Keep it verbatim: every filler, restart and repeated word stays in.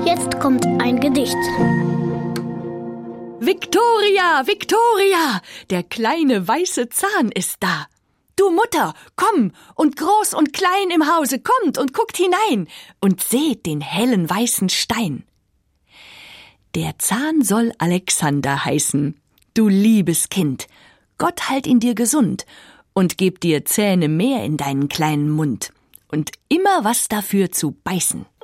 Jetzt kommt ein Gedicht. Viktoria, Viktoria, der kleine weiße Zahn ist da. Du Mutter, komm, und groß und klein im Hause, kommt und guckt hinein und seht den hellen weißen Stein. Der Zahn soll Alexander heißen. Du liebes Kind, Gott halt ihn dir gesund und geb dir Zähne mehr in deinen kleinen Mund und immer was dafür zu beißen.